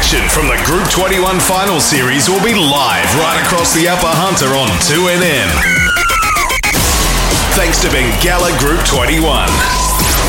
action from the Group 21 Final Series will be live right across the Upper Hunter on 2NN. Thanks to Bengalla Group 21.